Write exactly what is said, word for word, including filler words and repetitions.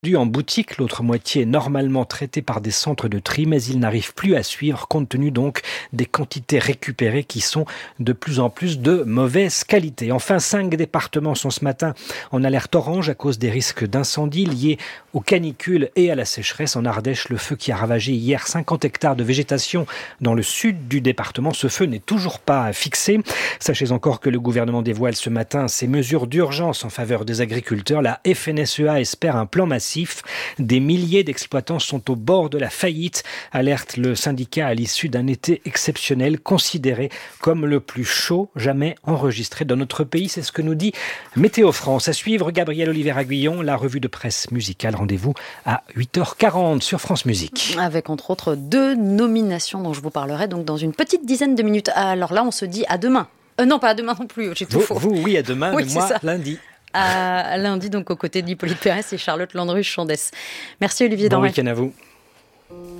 En boutique, l'autre moitié est normalement traitée par des centres de tri, mais ils n'arrivent plus à suivre compte tenu donc des quantités récupérées qui sont de plus en plus de mauvaise qualité. Enfin, cinq départements sont ce matin en alerte orange à cause des risques d'incendie liés aux canicules et à la sécheresse. En Ardèche, le feu qui a ravagé hier cinquante hectares de végétation dans le sud du département, ce feu n'est toujours pas fixé. Sachez encore que le gouvernement dévoile ce matin ses mesures d'urgence en faveur des agriculteurs. La F N S E A espère un plan massif. Des milliers d'exploitants sont au bord de la faillite, alerte le syndicat à l'issue d'un été exceptionnel considéré comme le plus chaud jamais enregistré dans notre pays. C'est ce que nous dit Météo France. À suivre, Gabriel Oliver-Aguillon, la revue de presse musicale. Rendez-vous à huit heures quarante sur France Musique. Avec entre autres deux nominations dont je vous parlerai donc dans une petite dizaine de minutes. Alors là, on se dit à demain. Euh, non, pas à demain non plus, j'ai tout vous, faux. Vous, oui, à demain, oui, mais moi, ça. lundi. À lundi, donc aux côtés d'Hippolyte Pérès et Charlotte Landru-Chandès. Merci Olivier Bon Denrey. week-end à vous.